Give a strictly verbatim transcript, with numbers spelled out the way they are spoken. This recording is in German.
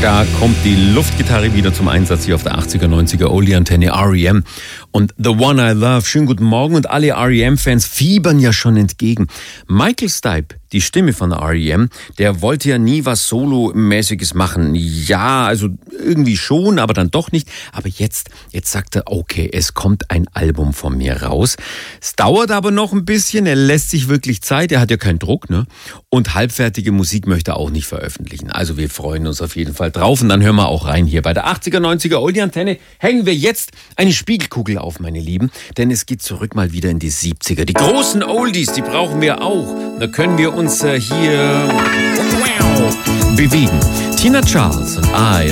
Da kommt die Luftgitarre wieder zum Einsatz hier auf der achtziger, neunziger Oldie-Antenne R E M und The One I Love. Schönen guten Morgen und alle R E M-Fans fiebern ja schon entgegen. Michael Stipe, die Stimme von R E M, der wollte ja nie was Solo-mäßiges machen. Ja, also irgendwie schon, aber dann doch nicht. Aber jetzt, jetzt sagt er, okay, es kommt ein Album von mir raus. Es dauert aber noch ein bisschen, er lässt sich wirklich Zeit, er hat ja keinen Druck, ne? Und halbfertige Musik möchte er auch nicht veröffentlichen. Also wir freuen uns auf jeden Fall drauf und dann hören wir auch rein hier. Bei der achtziger, neunziger Oldie-Antenne hängen wir jetzt eine Spiegelkugel auf, meine Lieben, denn es geht zurück mal wieder in die siebziger. Die großen Oldies, die brauchen wir auch. Da können wir uns äh, hier bewegen. Tina Charles und I